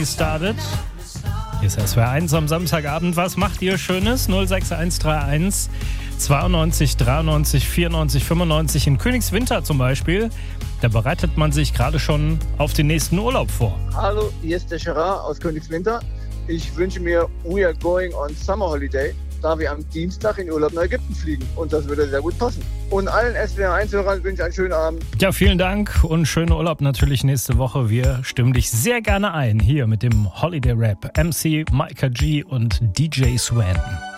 Started. Hier ist SWR 1 am Samstagabend. Was macht ihr Schönes? 06131 92 93 94 95 in Königswinter zum Beispiel. Da bereitet man sich gerade schon auf den nächsten Urlaub vor. Hallo, hier ist der Gerard aus Königswinter. Ich wünsche mir We are going on summer holiday, da wir am Dienstag in Urlaub nach Ägypten fliegen. Und das würde sehr gut passen. Und allen SWR1-Hörern wünsche ich einen schönen Abend. Ja, vielen Dank und schönen Urlaub natürlich nächste Woche. Wir stimmen dich sehr gerne ein, hier mit dem Holiday Rap. MC, Micah G und DJ Swan.